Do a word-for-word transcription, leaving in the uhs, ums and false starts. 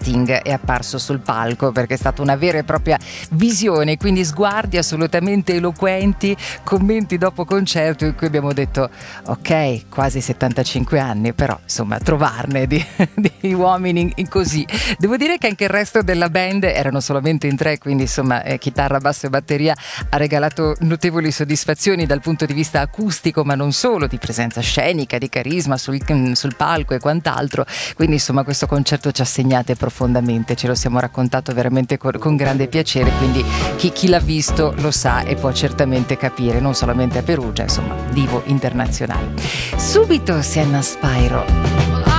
Sting è apparso sul palco, perché è stata una vera e propria visione, quindi sguardi assolutamente eloquenti, commenti dopo concerto in cui abbiamo detto ok, quasi settantacinque anni, però insomma trovarne di, di uomini in così. Devo dire che anche il resto della band erano solamente in tre, quindi insomma eh, chitarra, basso e batteria ha regalato notevoli soddisfazioni dal punto di vista acustico, ma non solo, di presenza scenica, di carisma sul, sul palco e quant'altro. Quindi insomma questo concerto ci ha segnate profondamente, ce lo siamo raccontato veramente con, con grande piacere, quindi chi, chi l'ha visto lo sa e può certamente capire, non solamente a Perugia, insomma divo internazionale. Subito Sienna Spyro.